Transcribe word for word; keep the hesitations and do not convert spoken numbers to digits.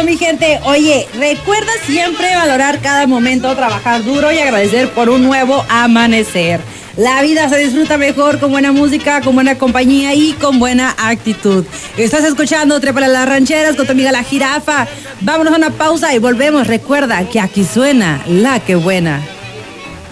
mi gente. Oye, recuerda siempre valorar cada momento, trabajar duro y agradecer por un nuevo amanecer. La vida se disfruta mejor con buena música, con buena compañía y con buena actitud. Estás escuchando Trépale a las Rancheras con tu amiga La Jirafa. Vámonos a una pausa y volvemos. Recuerda que aquí suena La Que Buena.